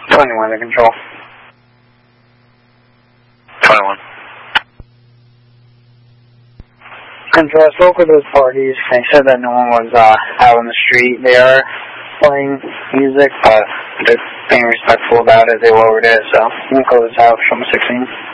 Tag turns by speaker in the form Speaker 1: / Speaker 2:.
Speaker 1: 21 to control.
Speaker 2: 21.
Speaker 1: Control, I spoke with those parties. They said that no one was out on the street. They are playing music, but they're being respectful about it. They lowered it, so you can close out from 16.